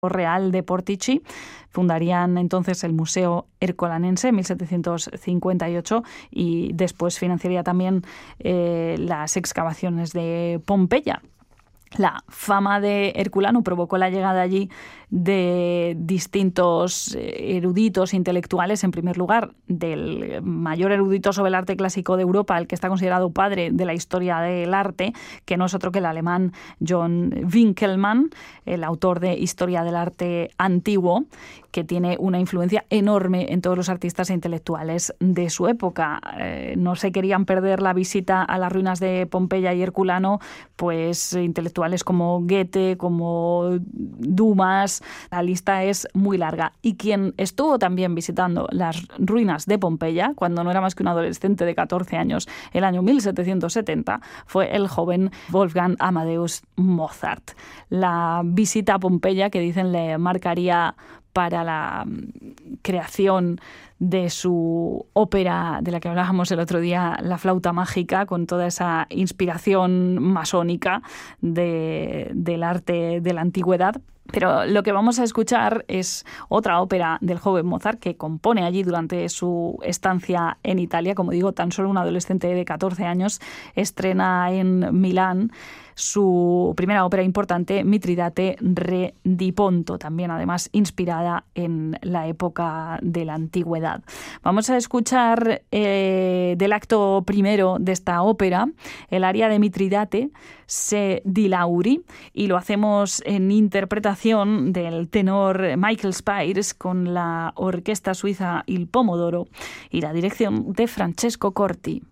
real de Portici. Fundarían entonces el Museo Ercolanense en 1758 y después financiaría también las excavaciones de Pompeya. La fama de Herculano provocó la llegada allí de distintos eruditos intelectuales, en primer lugar, del mayor erudito sobre el arte clásico de Europa, el que está considerado padre de la historia del arte, que no es otro que el alemán John Winkelmann, el autor de Historia del Arte Antiguo, que tiene una influencia enorme en todos los artistas e intelectuales de su época. No se querían perder la visita a las ruinas de Pompeya y Herculano, pues intelectuales como Goethe, como Dumas. La lista es muy larga. Y quien estuvo también visitando las ruinas de Pompeya, cuando no era más que un adolescente de 14 años, el año 1770, fue el joven Wolfgang Amadeus Mozart. La visita a Pompeya, que dicen le marcaría para la creación de su ópera de la que hablábamos el otro día, La flauta mágica, con toda esa inspiración masónica del arte de la antigüedad. Pero lo que vamos a escuchar es otra ópera del joven Mozart que compone allí durante su estancia en Italia. Como digo, tan solo un adolescente de 14 años, estrena en Milán su primera ópera importante, Mitridate Re di Ponto, también además inspirada en la época de la antigüedad. Vamos a escuchar del acto primero de esta ópera el aria de Mitridate, Se di Lauri, y lo hacemos en interpretación del tenor Michael Spires con la orquesta suiza Il Pomodoro y la dirección de Francesco Corti.